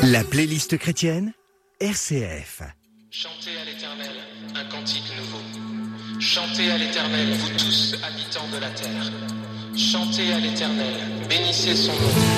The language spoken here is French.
La playlist chrétienne RCF. Chantez à l'Éternel un cantique nouveau. Chantez à l'Éternel, vous tous habitants de la terre. Chantez à l'Éternel, bénissez son nom.